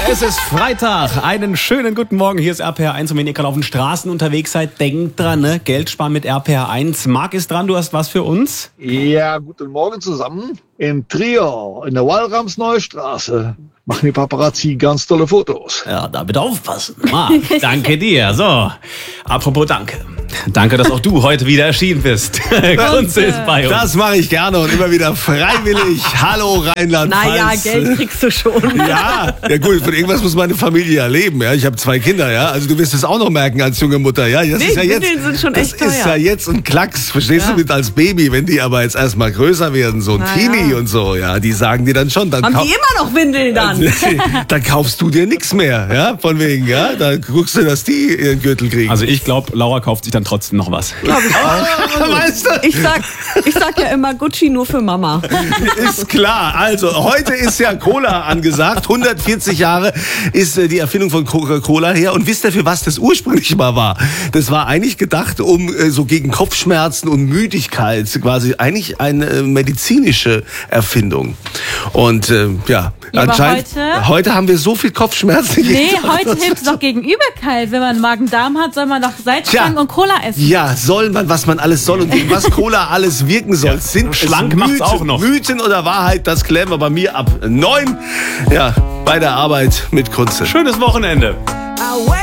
Es ist Freitag. Einen schönen guten Morgen. Hier ist RPR1. Und wenn ihr gerade auf den Straßen unterwegs seid, denkt dran, ne? Geld sparen mit RPR1. Marc ist dran. Du hast was für uns? Ja, guten Morgen zusammen. In Trier, in der Walramsneustraße, machen die Paparazzi ganz tolle Fotos. Ja, da bitte aufpassen. Marc, danke dir. So, apropos danke. Danke, dass auch du heute wieder erschienen bist. Kunze ist bei uns. Das mache ich gerne und immer wieder freiwillig. Hallo Rheinland-Pfalz. Naja, Geld kriegst du schon. Ja gut, von irgendwas muss meine Familie ja leben. Ja? Ich habe 2 Kinder, ja. Also du wirst es auch noch merken als junge Mutter, ja. Das ist ja jetzt, sind schon echt das ist ja jetzt ein Klacks, verstehst du, mit als Baby, wenn die aber jetzt erstmal größer werden, so ein Teenie und so, ja, die sagen dir dann schon. Dann haben die immer noch Windeln dann? Dann kaufst du dir nichts mehr, ja, von wegen, ja. Dann guckst du, dass die ihren Gürtel kriegen. Also ich glaube, Laura kauft sich dann trotzdem noch was. Glaub ich auch. Weißt du? Ich sag ja immer Gucci nur für Mama. Ist klar. Also, heute ist ja Cola angesagt. 140 Jahre ist die Erfindung von Coca-Cola her. Und wisst ihr, für was das ursprünglich mal war? Das war eigentlich gedacht, um so gegen Kopfschmerzen und Müdigkeit, quasi eigentlich eine medizinische Erfindung. Und anscheinend, heute haben wir so viel Kopfschmerzen. Nee, heute hilft es doch gegen Übelkeit. Wenn man Magen-Darm hat, soll man doch Salzstangen und Cola essen. Ja, soll man, was man alles soll und gegen was Cola alles wirken soll. Sind schlank macht's auch noch. Mythen oder Wahrheit, das klären wir bei mir ab 9. Ja, bei der Arbeit mit Kunze. Schönes Wochenende.